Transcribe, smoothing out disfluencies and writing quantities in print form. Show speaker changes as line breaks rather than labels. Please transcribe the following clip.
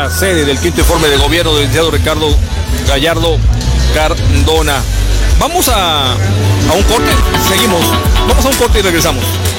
la sede del quinto informe de gobierno del licenciado Ricardo Gallardo Cardona. Vamos a un corte, seguimos. Vamos a un corte y regresamos.